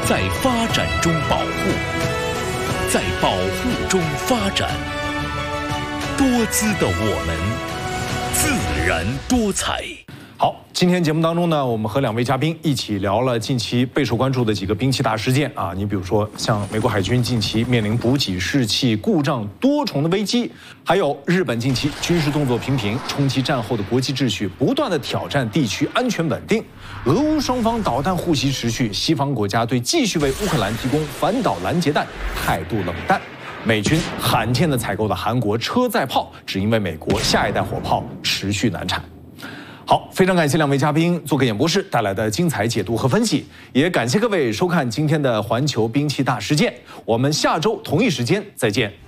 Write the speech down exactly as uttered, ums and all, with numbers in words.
在发展中保护，在保护中发展。多姿的我们，自然多彩。 好，今天节目当中呢，我们和两位嘉宾一起聊了近期备受关注的几个兵器大事件啊。你比如说，像美国海军近期面临补给士气故障多重的危机，还有日本近期军事动作频频，冲击战后的国际秩序，不断的挑战地区安全稳定。俄乌双方导弹互袭持续，西方国家对继续为乌克兰提供反导拦截弹态度冷淡。美军罕见的采购了韩国车载炮，只因为美国下一代火炮持续难产。好，非常感谢两位嘉宾做客演播室带来的精彩解读和分析，也感谢各位收看今天的环球兵器大事件。我们下周同一时间再见。